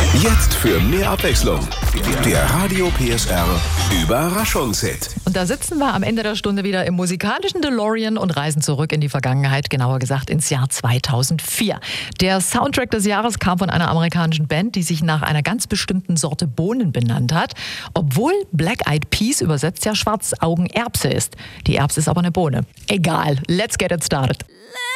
Jetzt für mehr Abwechslung. Der Radio PSR Überraschungshit. Und da sitzen wir am Ende der Stunde wieder im musikalischen DeLorean und reisen zurück in die Vergangenheit, genauer gesagt ins Jahr 2004. Der Soundtrack des Jahres kam von einer amerikanischen Band, die sich nach einer ganz bestimmten Sorte Bohnen benannt hat, obwohl Black Eyed Peas übersetzt ja Schwarzaugenerbse ist. Die Erbse ist aber eine Bohne. Egal, let's get it started.